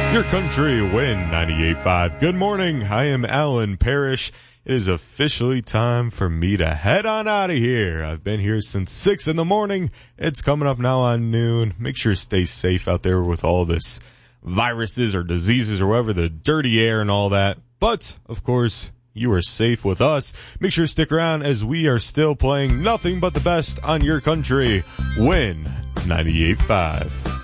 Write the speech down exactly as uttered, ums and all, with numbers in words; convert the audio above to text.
Your country win ninety-eight point five. Good morning. I am Alan Parrish. It is officially time for me to head on out of here. I've been here since six in the morning. It's coming up now on noon. Make sure to stay safe out there with all this viruses or diseases or whatever, the dirty air and all that. But, of course, you are safe with us. Make sure to stick around as we are still playing nothing but the best on your country. Win ninety-eight point five.